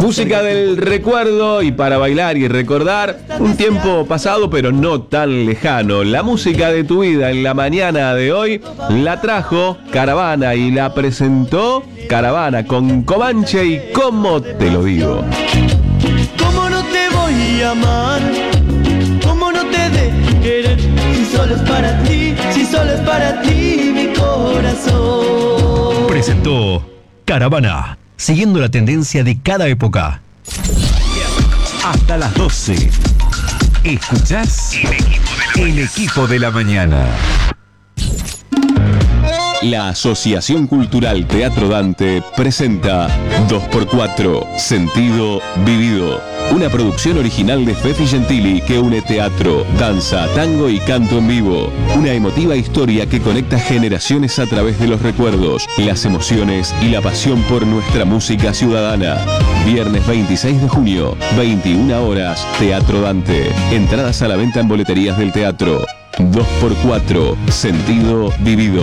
Música del recuerdo y para bailar y recordar un tiempo pasado pero no tan lejano. La música de tu vida en la mañana de hoy la trajo Caravana y la presentó Caravana con Comanche y Cómo te lo digo. ¿Cómo no te voy a amar? ¿Cómo no te de querer? Si solo es para ti, si solo es para ti mi corazón. Presentó Caravana, siguiendo la tendencia de cada época. Hasta las 12. Escuchás El Equipo de la Mañana. La Asociación Cultural Teatro Dante presenta 2x4 Sentido Vivido, una producción original de Fefi Gentili que une teatro, danza, tango y canto en vivo. Una emotiva historia que conecta generaciones a través de los recuerdos, las emociones y la pasión por nuestra música ciudadana. Viernes 26 de junio, 21 horas, Teatro Dante. Entradas a la venta en boleterías del teatro. 2x4 Sentido Vivido.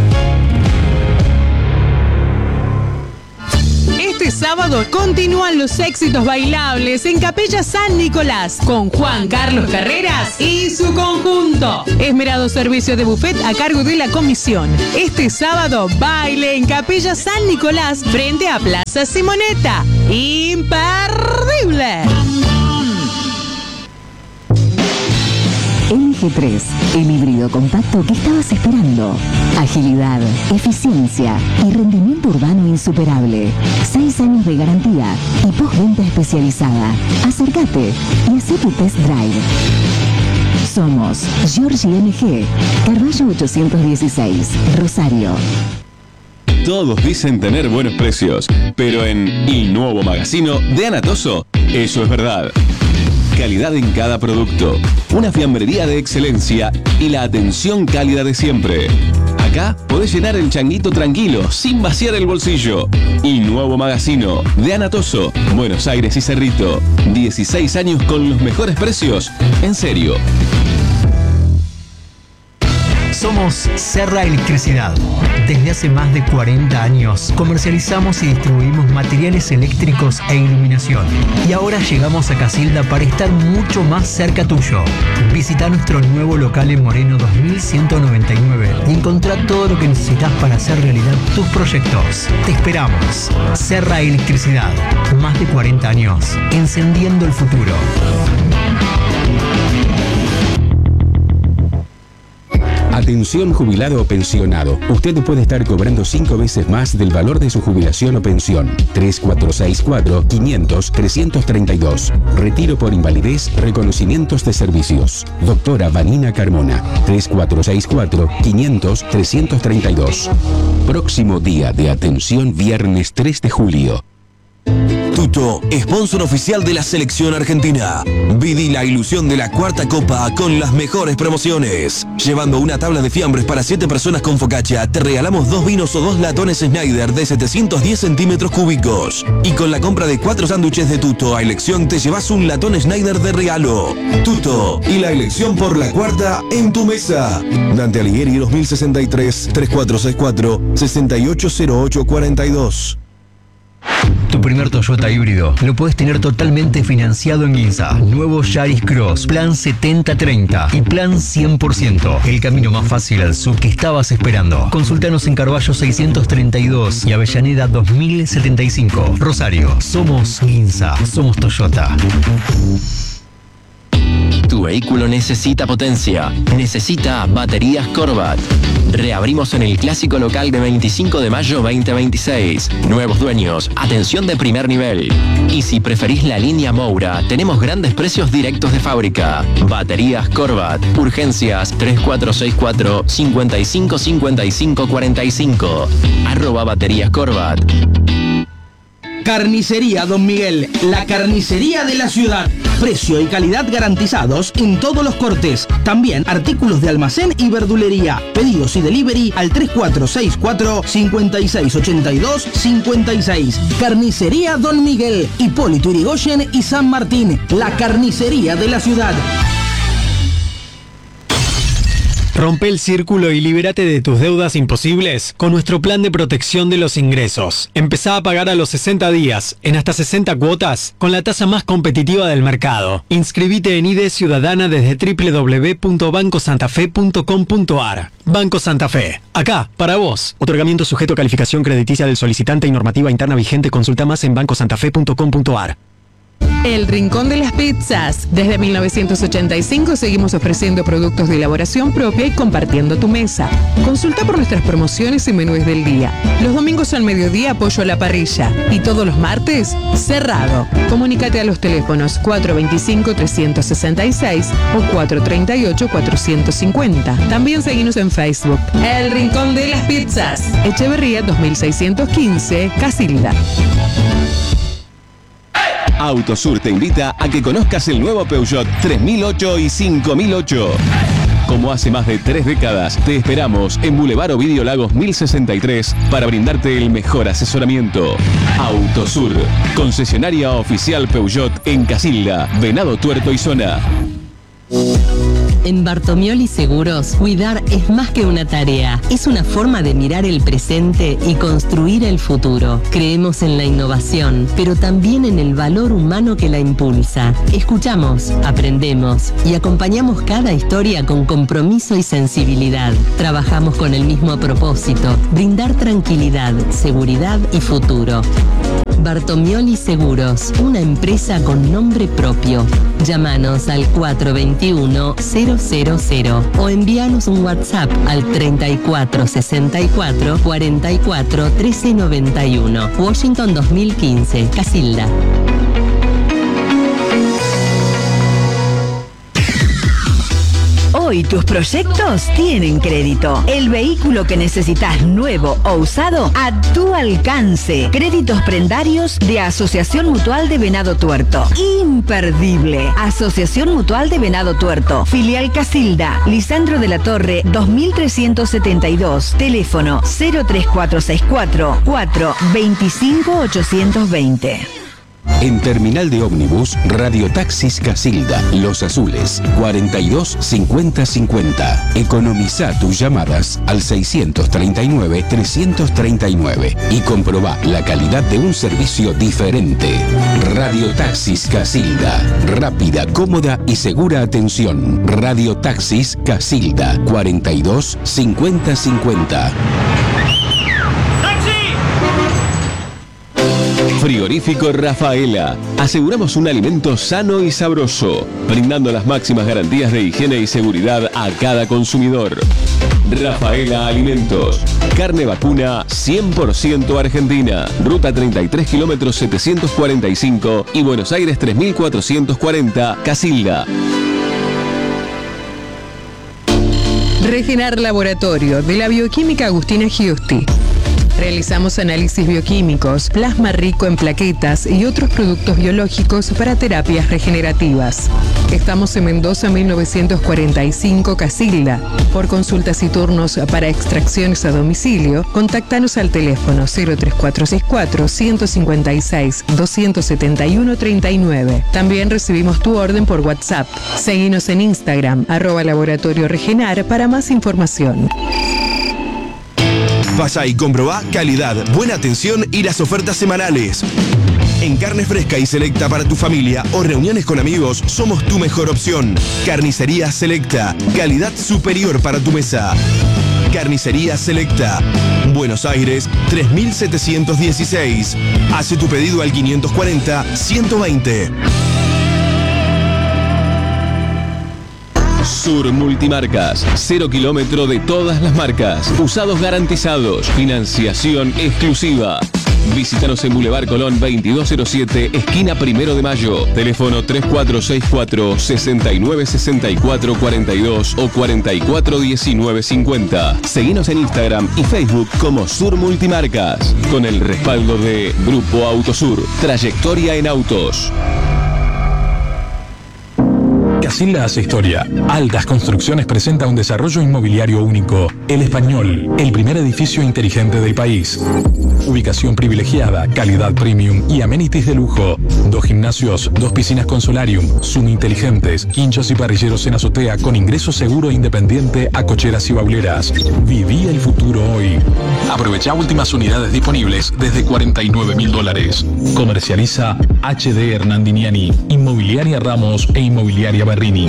Este sábado continúan los éxitos bailables en Capella San Nicolás con Juan Carlos Carreras y su conjunto. Esmerado servicio de buffet a cargo de la comisión. Este sábado baile en Capella San Nicolás frente a Plaza Simonetta. ¡Imperdible! MG3, el híbrido compacto que estabas esperando. Agilidad, eficiencia y rendimiento urbano insuperable. 6 años de garantía y postventa especializada. Acércate y haz tu test drive. Somos Giorgi MG, Carballo 816, Rosario. Todos dicen tener buenos precios, pero en El Nuevo Magazino de Anatoso, eso es verdad. Calidad en cada producto, una fiambrería de excelencia y la atención cálida de siempre. Acá podés llenar el changuito tranquilo, sin vaciar el bolsillo. Y Nuevo Magazino de Anatoso, Buenos Aires y Cerrito. 16 años con los mejores precios. En serio. Somos Serra Electricidad. Desde hace más de 40 años comercializamos y distribuimos materiales eléctricos e iluminación. Y ahora llegamos a Casilda para estar mucho más cerca tuyo. Visita nuestro nuevo local en Moreno 2199 y encontrá todo lo que necesitas para hacer realidad tus proyectos. Te esperamos. Serra Electricidad. Más de 40 años encendiendo el futuro. Atención jubilado o pensionado. Usted puede estar cobrando 5 veces más del valor de su jubilación o pensión. 3464-500-332. Retiro por invalidez, reconocimientos de servicios. Doctora Vanina Carmona. 3464-500-332. Próximo día de atención, viernes 3 de julio. Tuto, sponsor oficial de la selección argentina. Viví la ilusión de la cuarta copa con las mejores promociones. Llevando una tabla de fiambres para 7 personas con focaccia, te regalamos 2 vinos o 2 latones Schneider de 710 centímetros cúbicos. Y con la compra de 4 sándwiches de Tuto a elección te llevas un latón Schneider de regalo. Tuto y la elección por la cuarta en tu mesa. Dante Alighieri 2063 3464 680842. Tu primer Toyota híbrido lo puedes tener totalmente financiado en Ginza. Nuevo Yaris Cross, plan 7030 y plan 100%. El camino más fácil al sur que estabas esperando. Consultanos en Carballo 632 y Avellaneda 2075. Rosario, somos Ginza, somos Toyota. Tu vehículo necesita potencia, necesita baterías Corvat. Reabrimos en el clásico local de 25 de mayo 2026. Nuevos dueños, atención de primer nivel. Y si preferís la línea Moura, tenemos grandes precios directos de fábrica. Baterías Corvat, urgencias 3464-555545. @ Corvat. Carnicería Don Miguel, la carnicería de la ciudad. Precio y calidad garantizados en todos los cortes. También artículos de almacén y verdulería. Pedidos y delivery al 3464-5682-56. Carnicería Don Miguel, Hipólito Yrigoyen y San Martín. La carnicería de la ciudad. Rompe el círculo y libérate de tus deudas imposibles con nuestro plan de protección de los ingresos. Empezá a pagar a los 60 días, en hasta 60 cuotas, con la tasa más competitiva del mercado. Inscribite en IDE Ciudadana desde www.bancosantafe.com.ar. Banco Santa Fe. Acá, para vos. Otorgamiento sujeto a calificación crediticia del solicitante y normativa interna vigente. Consulta más en bancosantafe.com.ar. El Rincón de las Pizzas. Desde 1985 seguimos ofreciendo productos de elaboración propia y compartiendo tu mesa. Consulta por nuestras promociones y menús del día. Los domingos al mediodía pollo a la parrilla y todos los martes cerrado. Comunícate a los teléfonos 425-366 o 438-450. También seguimos en Facebook. El Rincón de las Pizzas. Echeverría 2615, Casilda. Autosur te invita a que conozcas el nuevo Peugeot 3008 y 5008. Como hace más de 3 décadas, te esperamos en Boulevard Ovidio Lagos 1063 para brindarte el mejor asesoramiento. Autosur, concesionaria oficial Peugeot en Casilda, Venado Tuerto y Zona. En Bartomioli Seguros, cuidar es más que una tarea, es una forma de mirar el presente y construir el futuro. Creemos en la innovación, pero también en el valor humano que la impulsa. Escuchamos, aprendemos y acompañamos cada historia con compromiso y sensibilidad. Trabajamos con el mismo propósito, brindar tranquilidad, seguridad y futuro. Bartomioli Seguros, una empresa con nombre propio. Llámanos al 421-000 o envíanos un WhatsApp al 3464 44 1391. Washington 2015, Casilda. Hoy tus proyectos tienen crédito. El vehículo que necesitas nuevo o usado a tu alcance. Créditos prendarios de Asociación Mutual de Venado Tuerto. Imperdible. Asociación Mutual de Venado Tuerto. Filial Casilda. Lisandro de la Torre 2372. Teléfono 03464 425 820. En Terminal de Ómnibus, Radiotaxis Casilda, Los Azules, 42 50 50. Economiza tus llamadas al 639 339 y comprobá la calidad de un servicio diferente. Radiotaxis Casilda, rápida, cómoda y segura atención. Radiotaxis Casilda, 42 50 50. Frigorífico Rafaela. Aseguramos un alimento sano y sabroso, brindando las máximas garantías de higiene y seguridad a cada consumidor. Rafaela Alimentos. Carne vacuna 100% argentina. Ruta 33 kilómetros 745 y Buenos Aires 3440, Casilda. Regenar Laboratorio de la Bioquímica Agustina Giusti. Realizamos análisis bioquímicos, plasma rico en plaquetas y otros productos biológicos para terapias regenerativas. Estamos en Mendoza 1945, Casilda. Por consultas y turnos para extracciones a domicilio, contáctanos al teléfono 03464 156 271 39. También recibimos tu orden por WhatsApp. Seguinos en Instagram, @Laboratorio Regenar para más información. Pasá y comprobá calidad, buena atención y las ofertas semanales. En carne fresca y selecta para tu familia o reuniones con amigos, somos tu mejor opción. Carnicería Selecta, calidad superior para tu mesa. Carnicería Selecta, Buenos Aires 3716. Hace tu pedido al 540-120. Sur Multimarcas, 0 kilómetro de todas las marcas, usados garantizados, financiación exclusiva. Visítanos en Boulevard Colón 2207, esquina 1 de Mayo. Teléfono 3464 6964 42 o 441950. Seguinos en Instagram y Facebook como Sur Multimarcas, con el respaldo de Grupo Autosur, trayectoria en autos. Casilda hace historia. Altas Construcciones presenta un desarrollo inmobiliario único. El Español, el primer edificio inteligente del país. Ubicación privilegiada, calidad premium y amenities de lujo. 2 gimnasios, 2 piscinas con solarium, Zoom inteligentes, hinchas y parrilleros en azotea con ingreso seguro e independiente a cocheras y bauleras. Viví el futuro hoy. Aprovecha últimas unidades disponibles desde $49.000. Comercializa HD Hernandiniani, Inmobiliaria Ramos e Inmobiliaria Berrini.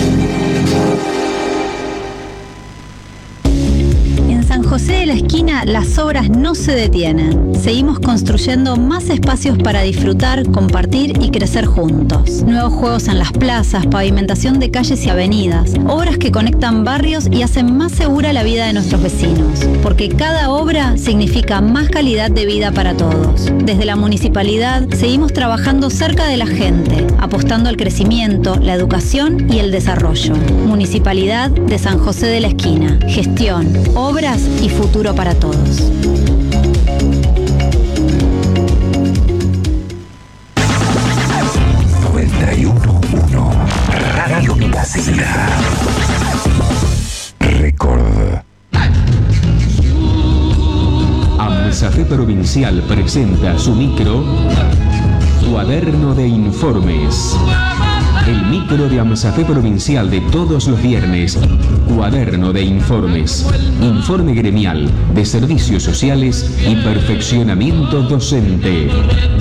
En San José de la Esquina las obras no se detienen. Seguimos construyendo más espacios para disfrutar, compartir y crecer juntos. Nuevos juegos en las plazas, pavimentación de calles y avenidas, obras que conectan barrios y hacen más segura la vida de nuestros vecinos. Porque cada obra significa más calidad de vida para todos. Desde la municipalidad seguimos trabajando cerca de la gente, apostando al crecimiento, la educación y el desarrollo. Municipalidad de San José de la Esquina. Gestión, obras y futuro para todos. Radio Casilda. Record. AMSAFE Provincial presenta su micro Cuaderno de Informes. El micro de AMSAFE Provincial de todos los viernes. Cuaderno de Informes. Informe gremial de servicios sociales y perfeccionamiento docente.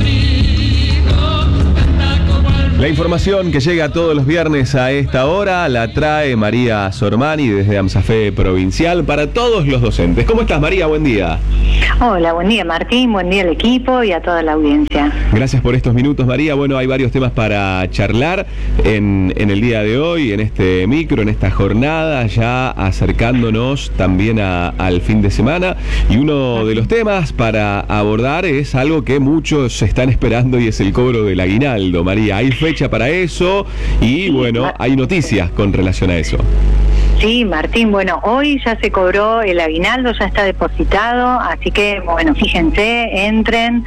La información que llega todos los viernes a esta hora la trae María Sormani desde AMSAFE Provincial para todos los docentes. ¿Cómo estás, María? Buen día. Hola, buen día, Martín, buen día al equipo y a toda la audiencia. Gracias por estos minutos, María. Bueno, hay varios temas para charlar en el día de hoy, en este micro, en esta jornada, ya acercándonos también al fin de semana. Y uno de los temas para abordar es algo que muchos están esperando y es el cobro del aguinaldo, María. Hay fecha para eso y, bueno, hay noticias con relación a eso. Sí, Martín, bueno, hoy ya se cobró el aguinaldo, ya está depositado, así que, bueno, fíjense, entren,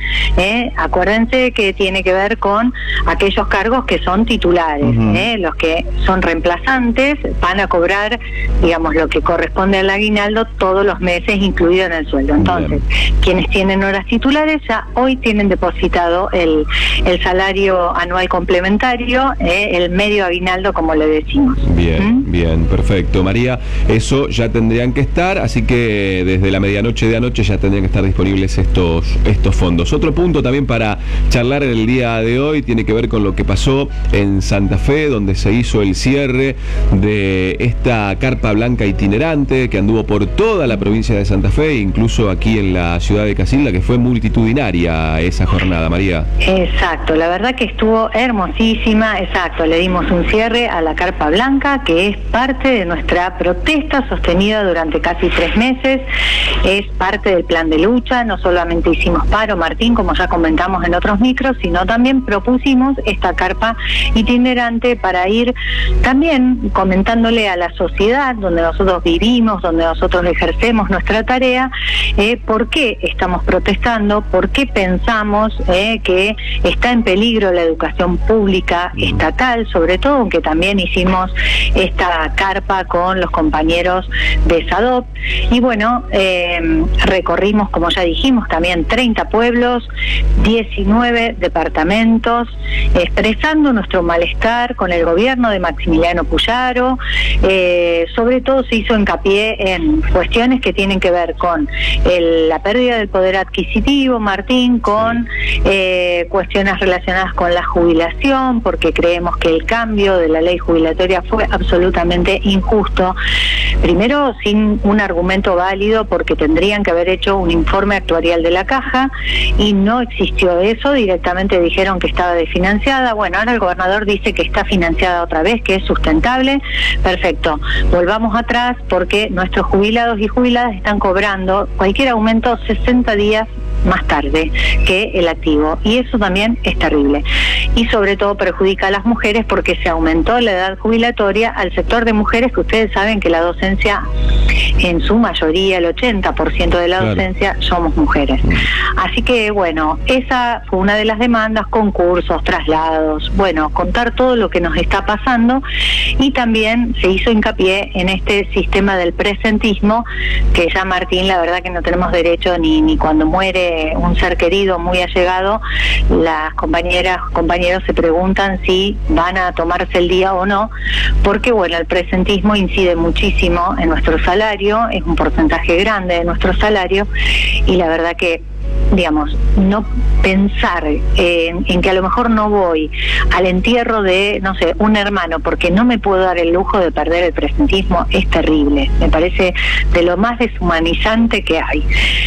acuérdense que tiene que ver con aquellos cargos que son titulares, los que son reemplazantes van a cobrar, digamos, lo que corresponde al aguinaldo todos los meses, incluido en el sueldo. Entonces, quienes tienen horas titulares ya hoy tienen depositado el salario anual complementario, el medio aguinaldo, como le decimos. Bien, bien, perfecto. María, eso ya tendrían que estar, así que desde la medianoche de anoche ya tendrían que estar disponibles estos fondos. Otro punto también para charlar en el día de hoy tiene que ver con lo que pasó en Santa Fe, donde se hizo el cierre de esta carpa blanca itinerante que anduvo por toda la provincia de Santa Fe, incluso aquí en la ciudad de Casilda, que fue multitudinaria esa jornada, María. Exacto, la verdad que estuvo hermosísima, exacto, le dimos un cierre a la carpa blanca, que es parte de nuestra protesta sostenida durante casi 3 meses, es parte del plan de lucha. No solamente hicimos paro, Martín, como ya comentamos en otros micros, sino también propusimos esta carpa itinerante para ir también comentándole a la sociedad donde nosotros vivimos, donde nosotros ejercemos nuestra tarea, por qué estamos protestando, por qué pensamos que está en peligro la educación pública estatal, sobre todo, aunque también hicimos esta carpa con los compañeros de SADOP. Y bueno, recorrimos, como ya dijimos, también 30 pueblos, 19 departamentos, expresando nuestro malestar con el gobierno de Maximiliano Puyaro. Sobre todo se hizo hincapié en cuestiones que tienen que ver con la pérdida del poder adquisitivo, Martín, con cuestiones relacionadas con la jubilación, porque creemos que el cambio de la ley jubilatoria fue absolutamente injusto. Primero, sin un argumento válido, porque tendrían que haber hecho un informe actuarial de la caja y no existió eso. Directamente dijeron que estaba desfinanciada. Bueno, ahora el gobernador dice que está financiada otra vez, que es sustentable. Perfecto, volvamos atrás, porque nuestros jubilados y jubiladas están cobrando cualquier aumento 60 días más tarde que el activo, y eso también es terrible. Y sobre todo perjudica a las mujeres porque se aumentó la edad jubilatoria al sector de mujeres, que ustedes saben que la docencia, en su mayoría, el 80% de la docencia somos mujeres. Así que bueno, esa fue una de las demandas, concursos, traslados, bueno, contar todo lo que nos está pasando, y también se hizo hincapié en este sistema del presentismo, que ya, Martín, la verdad que no tenemos derecho ni cuando muere un ser querido muy allegado, las compañeros se preguntan si van a tomarse el día o no, porque bueno, el presentismo incide muchísimo en nuestro salario, es un porcentaje grande de nuestro salario, y la verdad que, digamos, no pensar en que a lo mejor no voy al entierro de, no sé, un hermano, porque no me puedo dar el lujo de perder el presentismo, es terrible. Me parece de lo más deshumanizante que hay.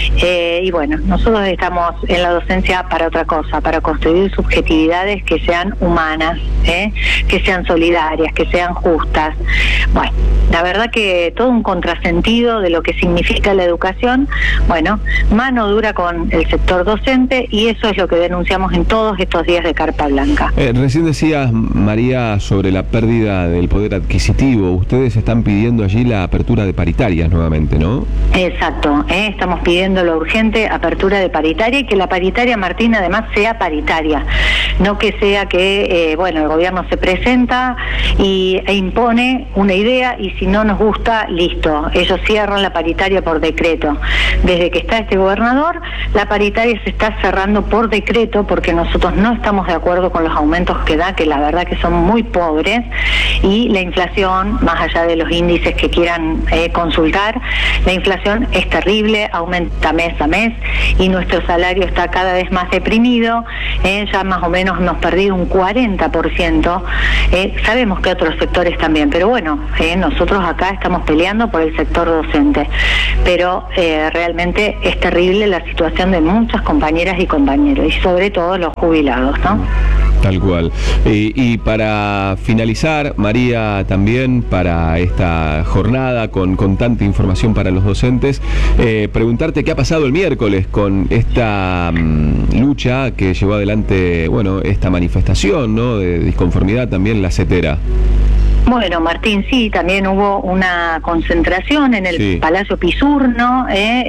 Y bueno, nosotros estamos en la docencia para otra cosa, para construir subjetividades que sean humanas, que sean solidarias, que sean justas. Bueno, la verdad que todo un contrasentido de lo que significa la educación. Bueno, mano dura con el sector docente, y eso es lo que denunciamos en todos estos días de Carpa Blanca. Recién decías, María, sobre la pérdida del poder adquisitivo. Ustedes están pidiendo allí la apertura de paritarias nuevamente, ¿no? Exacto, estamos pidiendo lo urgente, apertura de paritaria, y que la paritaria, Martín, además sea paritaria, no que sea que, bueno, el gobierno se presenta e impone una idea, y si no nos gusta, listo, ellos cierran la paritaria por decreto. Desde que está este gobernador, la paritaria se está cerrando por decreto, porque nosotros no estamos de acuerdo con los aumentos que da, que la verdad que son muy pobres, y la inflación, más allá de los índices que quieran consultar, la inflación es terrible, aumenta mes a mes, y nuestro salario está cada vez más deprimido, ya más o menos hemos perdido un 40%, sabemos que otros sectores también, pero bueno, nosotros acá estamos peleando por el sector docente, pero realmente es terrible la situación de muchas compañeras y compañeros, y sobre todo los jubilados, ¿no? Tal cual. Y para finalizar, María, también para esta jornada con tanta información para los docentes, preguntarte qué ha pasado el miércoles con esta lucha que llevó adelante, bueno, esta manifestación, ¿no?, de disconformidad también la CETERA. Bueno, Martín, sí, también hubo una concentración en el Palacio Pisurno,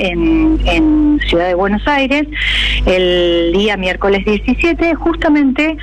en Ciudad de Buenos Aires, el día miércoles 17, justamente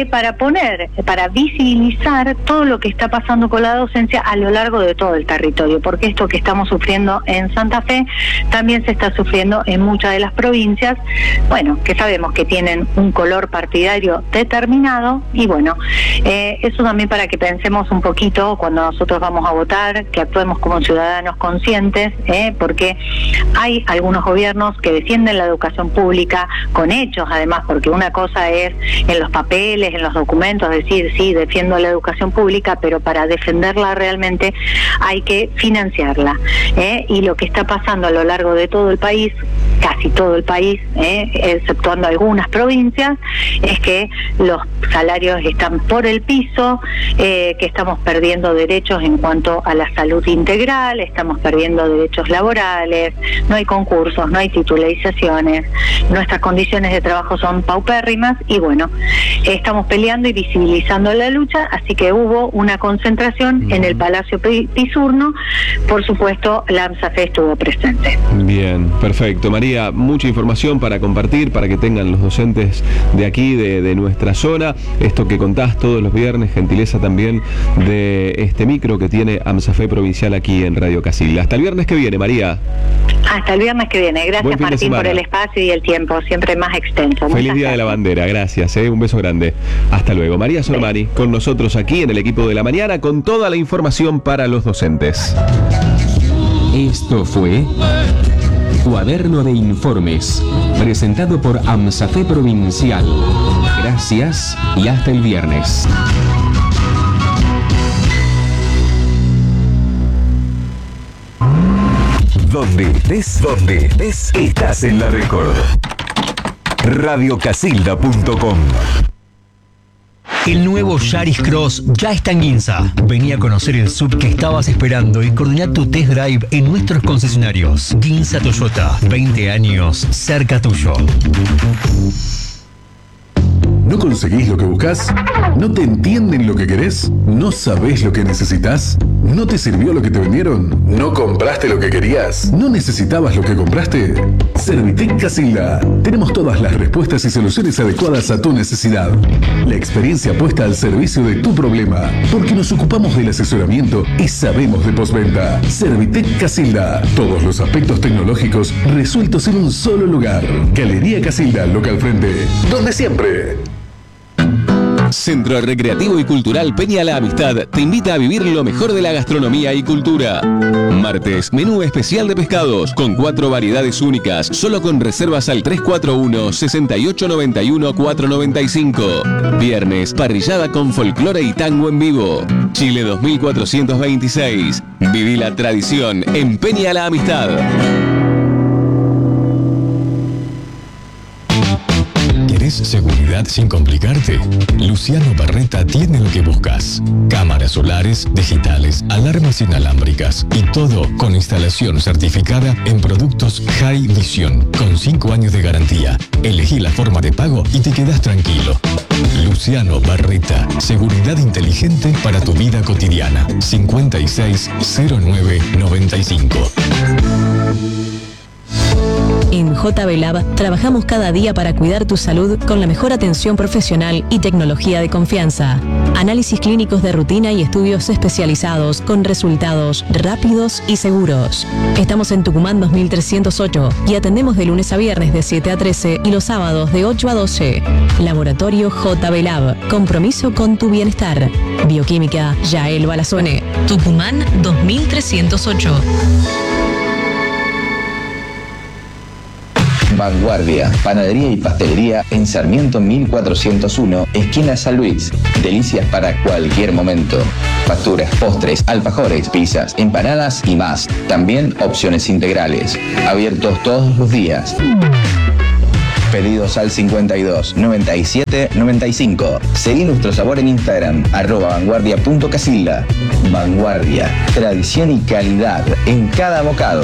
para visibilizar todo lo que está pasando con la docencia a lo largo de todo el territorio, porque esto que estamos sufriendo en Santa Fe también se está sufriendo en muchas de las provincias, bueno, que sabemos que tienen un color partidario determinado, y bueno, eso también para que pensemos un poquito cuando nosotros vamos a votar, que actuemos como ciudadanos conscientes, porque hay algunos gobiernos que defienden la educación pública con hechos, además, porque una cosa es en los papeles, en los documentos, decir, sí, defiendo la educación pública, pero para defenderla realmente hay que financiarla, y lo que está pasando a lo largo de todo el país, casi todo el país, exceptuando algunas provincias, es que los salarios están por el piso, que estamos perdiendo derechos en cuanto a la salud integral, estamos perdiendo derechos laborales, no hay concursos, no hay titularizaciones, nuestras condiciones de trabajo son paupérrimas, y bueno, estamos peleando y visibilizando la lucha, así que hubo una concentración en el Palacio Pisurno, por supuesto la AMSAFE estuvo presente. Bien, perfecto. María, mucha información para compartir, para que tengan los docentes de aquí, de nuestra zona, esto que contás todos los viernes, gentileza también de este micro que tiene AMSAFE Provincial aquí en Radio Casilda. Hasta el viernes que viene, María. Hasta el viernes que viene. Gracias, Martín, por el espacio y el tiempo, siempre más extenso. Feliz Día de la Bandera, gracias, un beso grande. Hasta luego. María Sormani con nosotros aquí en el equipo de la mañana con toda la información para los docentes. Esto fue Cuaderno de Informes, presentado por AMSAFE Provincial. Gracias y hasta el viernes. Donde estés, estás en la Record. Radiocasilda.com El nuevo Yaris Cross ya está en Ginza. Vení a conocer el SUV que estabas esperando y coordinar tu test drive en nuestros concesionarios. Ginza Toyota, 20 años cerca tuyo. ¿No conseguís lo que buscas? ¿No te entienden lo que querés? ¿No sabés lo que necesitas? ¿No te sirvió lo que te vendieron? ¿No compraste lo que querías? ¿No necesitabas lo que compraste? Servitec Casilda. Tenemos todas las respuestas y soluciones adecuadas a tu necesidad. La experiencia puesta al servicio de tu problema. Porque nos ocupamos del asesoramiento y sabemos de postventa. Servitec Casilda. Todos los aspectos tecnológicos resueltos en un solo lugar. Galería Casilda, local frente. Donde siempre. Centro Recreativo y Cultural Peña La Amistad te invita a vivir lo mejor de la gastronomía y cultura. Martes, menú especial de pescados con 4 variedades únicas, solo con reservas al 341-6891-495. Viernes, parrillada con folclore y tango en vivo. Chile 2426. Viví la tradición en Peña La Amistad. Seguridad sin complicarte. Luciano Barreta tiene lo que buscas. Cámaras solares, digitales, alarmas inalámbricas y todo con instalación certificada en productos High Vision con 5 años de garantía. Elegí la forma de pago y te quedas tranquilo. Luciano Barreta, seguridad inteligente para tu vida cotidiana. 560995. En JB Lab trabajamos cada día para cuidar tu salud con la mejor atención profesional y tecnología de confianza. Análisis clínicos de rutina y estudios especializados con resultados rápidos y seguros. Estamos en Tucumán 2308 y atendemos de lunes a viernes de 7 a 13 y los sábados de 8 a 12. Laboratorio JB Lab. Compromiso con tu bienestar. Bioquímica Yael Balazone. Tucumán 2308. Vanguardia, panadería y pastelería en Sarmiento 1401, esquina San Luis. Delicias para cualquier momento. Facturas, postres, alfajores, pizzas, empanadas y más. También opciones integrales. Abiertos todos los días. Pedidos al 52 97 95. Seguí nuestro sabor en Instagram, @vanguardia.casilda. Vanguardia, tradición y calidad en cada bocado.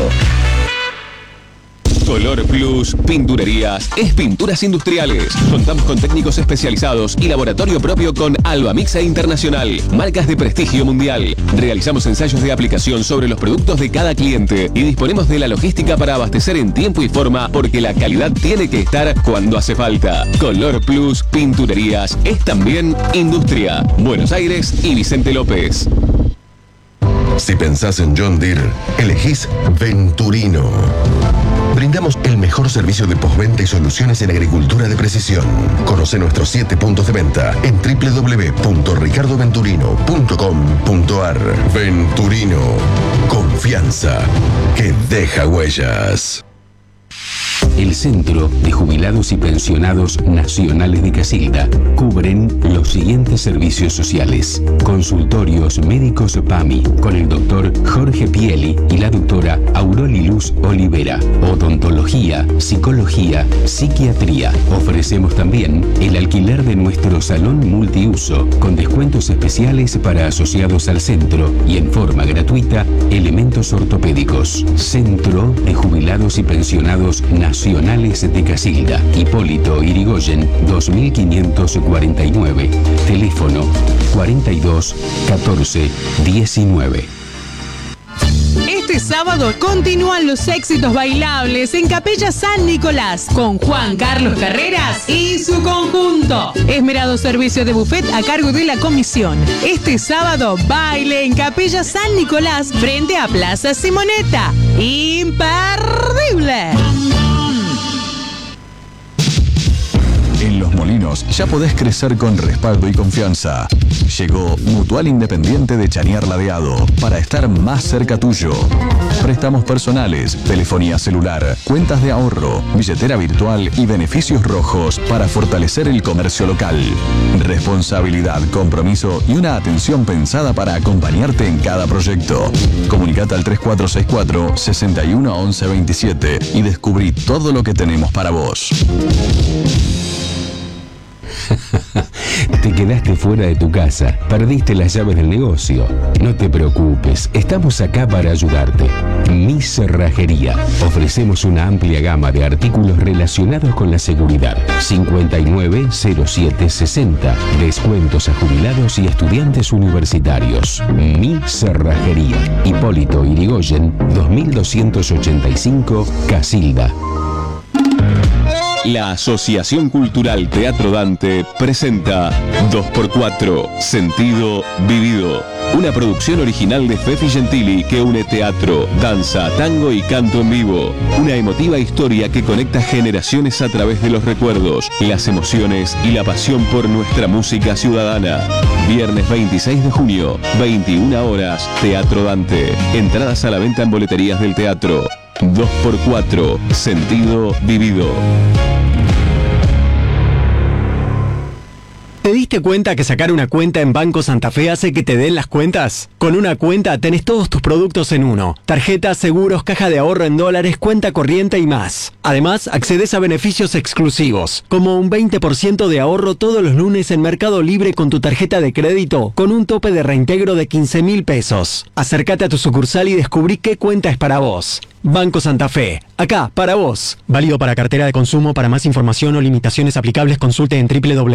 Color Plus Pinturerías es pinturas industriales. Contamos con técnicos especializados y laboratorio propio con Albamixa Internacional, marcas de prestigio mundial. Realizamos ensayos de aplicación sobre los productos de cada cliente y disponemos de la logística para abastecer en tiempo y forma porque la calidad tiene que estar cuando hace falta. Color Plus Pinturerías es también industria. Buenos Aires y Vicente López. Si pensás en John Deere, elegís Venturino. Brindamos el mejor servicio de postventa y soluciones en agricultura de precisión. Conoce nuestros 7 puntos de venta en www.ricardoventurino.com.ar. Venturino. Confianza que deja huellas. El Centro de Jubilados y Pensionados Nacionales de Casilda cubren los siguientes servicios sociales. Consultorios médicos PAMI con el doctor Jorge Pieli y la doctora Auroli Luz Olivera. Odontología, psicología, psiquiatría. Ofrecemos también el alquiler de nuestro salón multiuso con descuentos especiales para asociados al centro y en forma gratuita elementos ortopédicos. Centro de Jubilados y Pensionados Nacionales de Casilda, Hipólito Yrigoyen 2549, teléfono 42 14 19. Este sábado continúan los éxitos bailables en Capella San Nicolás con Juan Carlos Carreras y su conjunto. Esmerado servicio de buffet a cargo de la comisión. Este sábado baile en Capella San Nicolás frente a Plaza Simonetta. ¡Imperdible! En Los Molinos ya podés crecer con respaldo y confianza. Llegó Mutual Independiente de Chañar Ladeado para estar más cerca tuyo. Préstamos personales, telefonía celular, cuentas de ahorro, billetera virtual y beneficios rojos para fortalecer el comercio local. Responsabilidad, compromiso y una atención pensada para acompañarte en cada proyecto. Comunicate al 3464 61 11 27 y descubrí todo lo que tenemos para vos. Te quedaste fuera de tu casa, perdiste las llaves del negocio. No te preocupes, estamos acá para ayudarte. Mi Cerrajería. Ofrecemos una amplia gama de artículos relacionados con la seguridad. 590760. Descuentos a jubilados y estudiantes universitarios. Mi Cerrajería. Hipólito Yrigoyen, 2285, Casilda. La Asociación Cultural Teatro Dante presenta 2x4 Sentido Vivido, una producción original de Fefi Gentili que une teatro, danza, tango y canto en vivo. Una emotiva historia que conecta generaciones a través de los recuerdos, las emociones y la pasión por nuestra música ciudadana. Viernes 26 de junio, 21 horas, Teatro Dante. Entradas a la venta en boleterías del teatro. 2x4 Sentido Vivido. ¿Te diste cuenta que sacar una cuenta en Banco Santa Fe hace que te den las cuentas? Con una cuenta tenés todos tus productos en uno. Tarjetas, seguros, caja de ahorro en dólares, cuenta corriente y más. Además, accedes a beneficios exclusivos, como un 20% de ahorro todos los lunes en Mercado Libre con tu tarjeta de crédito, con un tope de reintegro de 15.000 pesos. Acércate a tu sucursal y descubrí qué cuenta es para vos. Banco Santa Fe, acá, para vos. Válido para cartera de consumo. Para más información o limitaciones aplicables, consulte en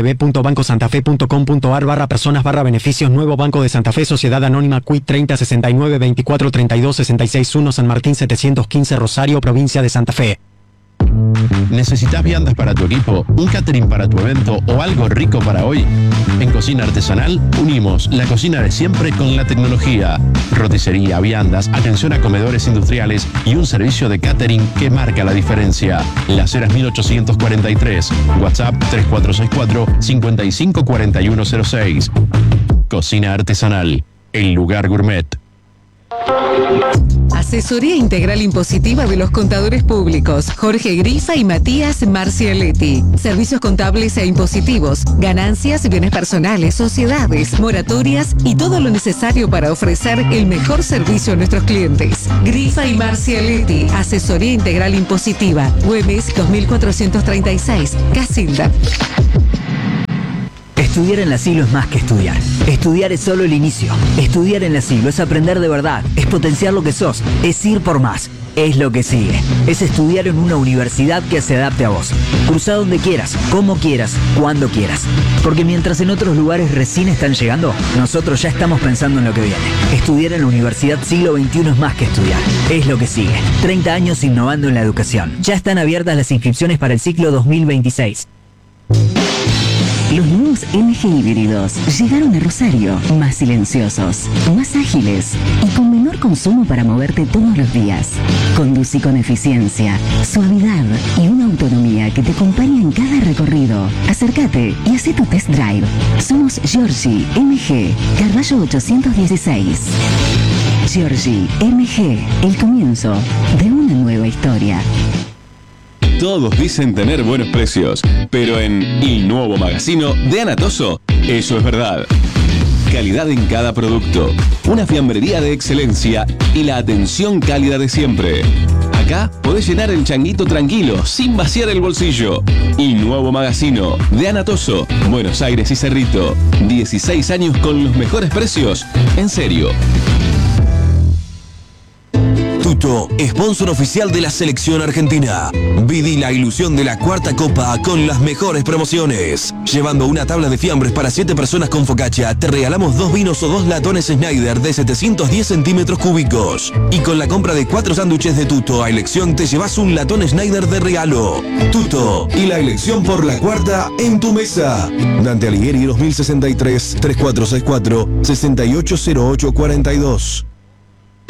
www.bancosantafé.com.ar/personas/beneficios. Nuevo Banco de Santa Fe, Sociedad Anónima, Quit 30 69 24 32 66 1, San Martín 715, Rosario, provincia de Santa Fe. ¿Necesitas viandas para tu equipo, un catering para tu evento o algo rico para hoy? En Cocina Artesanal unimos la cocina de siempre con la tecnología. Roticería, viandas, atención a comedores industriales y un servicio de catering que marca la diferencia. Las Heras 1843, WhatsApp 3464-554106. Cocina Artesanal, el lugar gourmet. Asesoría Integral Impositiva de los Contadores Públicos, Jorge Grifa y Matías Marcialetti. Servicios contables e impositivos, ganancias, bienes personales, sociedades, moratorias y todo lo necesario para ofrecer el mejor servicio a nuestros clientes. Grifa y Marcialetti, Asesoría Integral Impositiva, Güemes 2436, Casilda. Estudiar en la Silo es más que estudiar. Estudiar es solo el inicio. Estudiar en la Silo es aprender de verdad, es potenciar lo que sos, es ir por más. Es lo que sigue. Es estudiar en una universidad que se adapte a vos. Cruza donde quieras, como quieras, cuando quieras. Porque mientras en otros lugares recién están llegando, nosotros ya estamos pensando en lo que viene. Estudiar en la Universidad Siglo XXI es más que estudiar. Es lo que sigue. 30 años innovando en la educación. Ya están abiertas las inscripciones para el ciclo 2026. Los nuevos MG híbridos llegaron a Rosario, más silenciosos, más ágiles y con menor consumo para moverte todos los días. Conducí con eficiencia, suavidad y una autonomía que te acompaña en cada recorrido. Acércate y haz tu test drive. Somos Giorgi MG, Carballo 816. Giorgi MG, el comienzo de una nueva historia. Todos dicen tener buenos precios, pero en Il Nuovo Magazzino de Anatoso, eso es verdad. Calidad en cada producto, una fiambrería de excelencia y la atención cálida de siempre. Acá podés llenar el changuito tranquilo, sin vaciar el bolsillo. Il Nuovo Magazzino de Anatoso, Buenos Aires y Cerrito. 16 años con los mejores precios. En serio. Tuto, sponsor oficial de la selección argentina. Viví la ilusión de la cuarta copa con las mejores promociones. Llevando una tabla de fiambres para 7 personas con focaccia, te regalamos 2 vinos o 2 latones Schneider de 710 centímetros cúbicos. Y con la compra de 4 sándwiches de Tuto a elección te llevas un latón Schneider de regalo. Tuto y la elección por la cuarta en tu mesa. Dante Alighieri 2063 3464 680842.